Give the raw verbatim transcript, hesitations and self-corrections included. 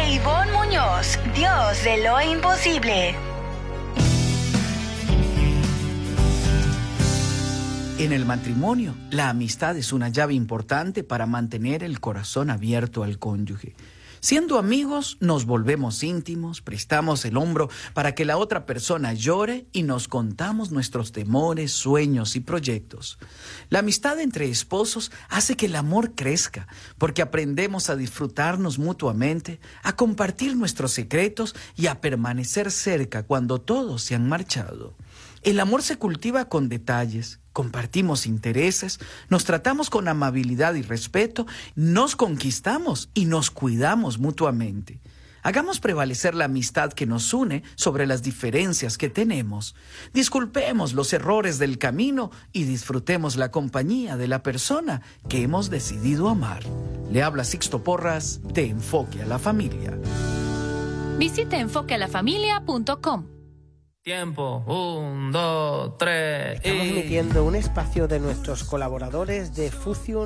e Ivonne Muñoz, Dios de lo imposible. En el matrimonio, la amistad es una llave importante para mantener el corazón abierto al cónyuge. Siendo amigos, nos volvemos íntimos, prestamos el hombro para que la otra persona llore y nos contamos nuestros temores, sueños y proyectos. La amistad entre esposos hace que el amor crezca, porque aprendemos a disfrutarnos mutuamente, a compartir nuestros secretos y a permanecer cerca cuando todos se han marchado. El amor se cultiva con detalles, compartimos intereses, nos tratamos con amabilidad y respeto, nos conquistamos y nos cuidamos mutuamente. Hagamos prevalecer la amistad que nos une sobre las diferencias que tenemos. Disculpemos los errores del camino y disfrutemos la compañía de la persona que hemos decidido amar. Le habla Sixto Porras de Enfoque a la Familia. Visite enfoque a la familia punto com. Tiempo, un, dos, tres. Estamos y... emitiendo un espacio de nuestros colaboradores de Fusion